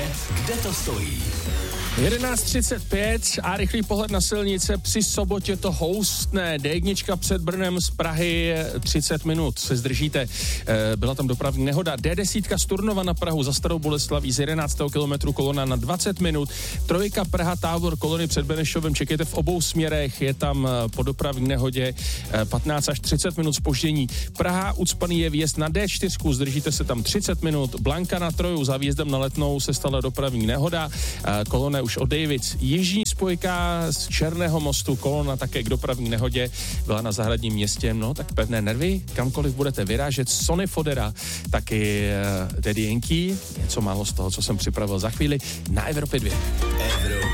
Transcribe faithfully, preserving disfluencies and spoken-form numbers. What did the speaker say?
kde to stojí. jedenáct třicet pět a rychlý pohled na silnice. Při sobotě to houstne. D jedna před Brnem z Prahy třicet minut se zdržíte. Byla tam dopravní nehoda. D deset z Turnova na Prahu za Starou Boleslaví z jedenáctého kilometru kolona na dvacet minut. Trojka Praha Tábor kolony před Benešovem. Čekejte v obou směrech. Je tam po dopravní nehodě patnáct až třicet minut zpoždění. Praha ucpaný je vjezd na D čtyři. Zdržíte se tam třicet minut. Blanka na Troju za výjezdem na Letnou se stala dopravní nehoda. Kolona už od Davids. Jižní spojka z Černého mostu, kolona také k dopravní nehodě, byla na Zahradním městě. No, tak pevné nervy, kamkoliv budete vyrážet. Sonny Fodera, taky uh, Daddy Yankee, něco málo z toho, co jsem připravil za chvíli na Evropě dva. Evropa